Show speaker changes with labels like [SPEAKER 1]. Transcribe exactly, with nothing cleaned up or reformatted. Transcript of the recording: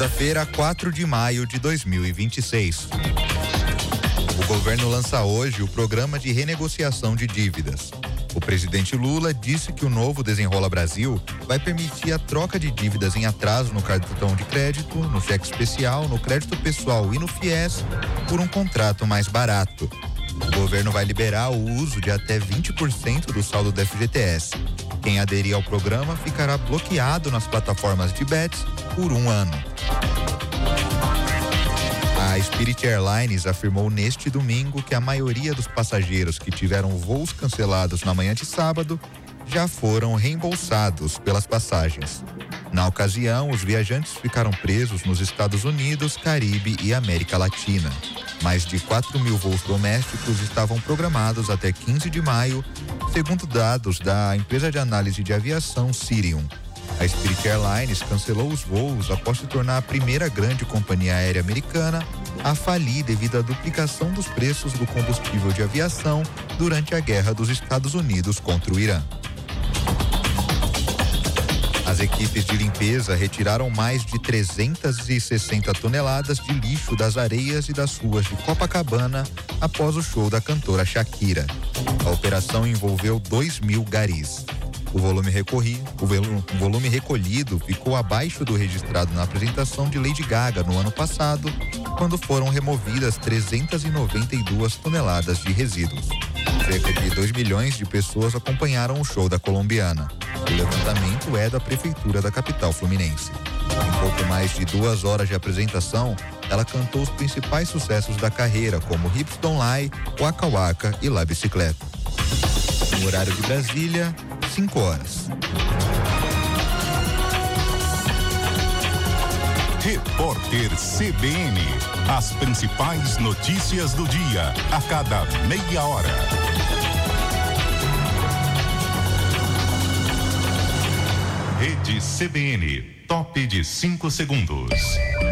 [SPEAKER 1] Segunda-feira, quatro de maio de dois mil e vinte e seis. O governo lança hoje o programa de renegociação de dívidas. O presidente Lula disse que o novo Desenrola Brasil vai permitir a troca de dívidas em atraso no cartão de crédito, no cheque especial, no crédito pessoal e no FIES por um contrato mais barato. O governo vai liberar o uso de até vinte por cento do saldo do F G T S. Quem aderir ao programa ficará bloqueado nas plataformas de bets por um ano. A Spirit Airlines afirmou neste domingo que a maioria dos passageiros que tiveram voos cancelados na manhã de sábado já foram reembolsados pelas passagens. Na ocasião, os viajantes ficaram presos nos Estados Unidos, Caribe e América Latina. Mais de quatro mil voos domésticos estavam programados até quinze de maio, segundo dados da empresa de análise de aviação Cirium. A Spirit Airlines cancelou os voos após se tornar a primeira grande companhia aérea americana a falir devido à duplicação dos preços do combustível de aviação durante a guerra dos Estados Unidos contra o Irã. As equipes de limpeza retiraram mais de trezentas e sessenta toneladas de lixo das areias e das ruas de Copacabana após o show da cantora Shakira. A operação envolveu dois mil garis. O volume, recorri, o, volume, o volume recolhido ficou abaixo do registrado na apresentação de Lady Gaga no ano passado, quando foram removidas trezentas e noventa e duas toneladas de resíduos. Cerca de dois milhões de pessoas acompanharam o show da colombiana. O levantamento é da prefeitura da capital fluminense. Em pouco mais de duas horas de apresentação, ela cantou os principais sucessos da carreira, como Hips Don't Lie, Waka Waka e La Bicicleta. No horário de Brasília, cinco horas.
[SPEAKER 2] Repórter C B N. As principais notícias do dia, a cada meia hora. Rede C B N, top de cinco segundos.